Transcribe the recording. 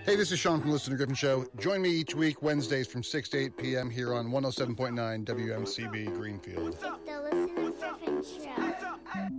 Hey, this is Sean from Listen to Griffin Show. Join me each week, Wednesdays from 6 to 8 p.m. here on 107.9 WMCB Greenfield. It's the Listen to Griffin Show.